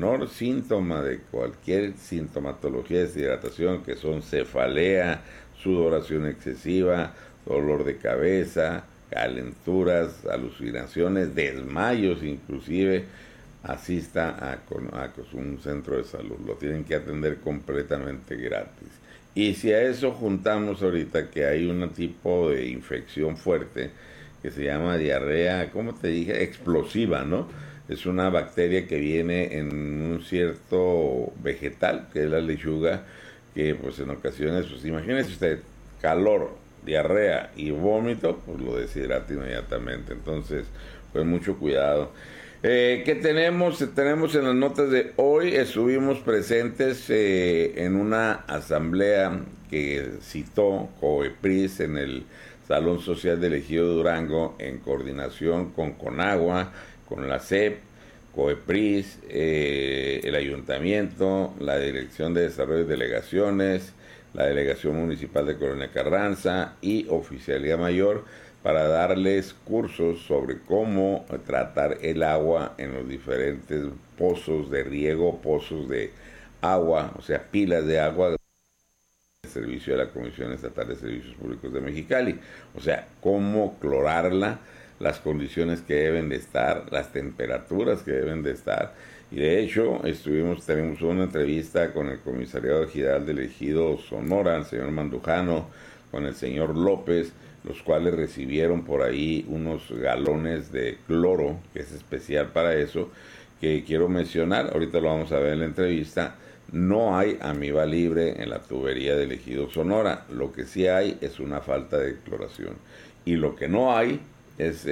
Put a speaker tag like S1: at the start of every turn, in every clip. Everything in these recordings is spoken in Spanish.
S1: menor síntoma de cualquier sintomatología de deshidratación, que son cefalea, sudoración excesiva, dolor de cabeza, calenturas, alucinaciones, desmayos inclusive, asista a un centro de salud. Lo tienen que atender completamente gratis. Y si a eso juntamos ahorita que hay un tipo de infección fuerte que se llama diarrea, ¿cómo te dije? Explosiva, ¿no? Es una bacteria que viene en un cierto vegetal, que es la lechuga, que pues en ocasiones, pues imagínese usted, calor, diarrea y vómito, pues lo deshidrata inmediatamente. Entonces, pues mucho cuidado. ¿Qué tenemos? Tenemos en las notas de hoy, estuvimos presentes en una asamblea que citó COEPRIS en el Salón Social del Ejido Durango en coordinación con CONAGUA, con la SEP, COEPRIS, el Ayuntamiento, la Dirección de Desarrollo de Delegaciones, la Delegación Municipal de Colonia Carranza y Oficialía Mayor, para darles cursos sobre cómo tratar el agua en los diferentes pozos de riego, pozos de agua, o sea, pilas de agua, el servicio de la Comisión Estatal de Servicios Públicos de Mexicali. O sea, cómo clorarla, las condiciones que deben de estar, las temperaturas que deben de estar. Y de hecho, tenemos una entrevista con el Comisariado Ejidal del Ejido Sonora, el señor Mandujano, con el señor López, los cuales recibieron por ahí unos galones de cloro, que es especial para eso, que quiero mencionar, ahorita lo vamos a ver en la entrevista. No hay amiba libre en la tubería del Ejido Sonora, lo que sí hay es una falta de cloración, y lo que no hay es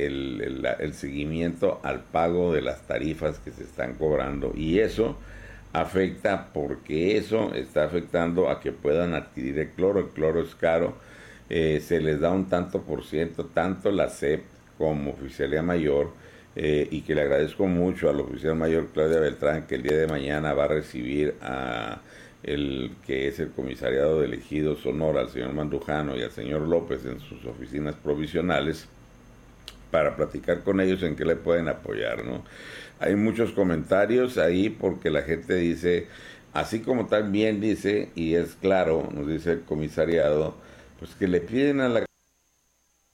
S1: el seguimiento al pago de las tarifas que se están cobrando, y eso afecta, porque eso está afectando a que puedan adquirir el cloro es caro. Se les da un tanto por ciento, tanto la SEP como Oficialía Mayor, y que le agradezco mucho al oficial mayor Claudia Beltrán, que el día de mañana va a recibir a el que es el comisariado del Ejido Sonora, al señor Mandujano y al señor López en sus oficinas provisionales, para platicar con ellos en qué le pueden apoyar, ¿no? Hay muchos comentarios ahí porque la gente dice, así como también dice, y es claro, nos dice el comisariado, pues que le piden a la